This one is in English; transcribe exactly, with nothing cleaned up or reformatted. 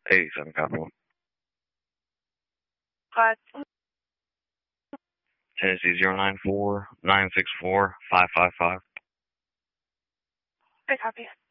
eighty-seven Capital. What? Tennessee zero nine four nine six four five five five. I copy.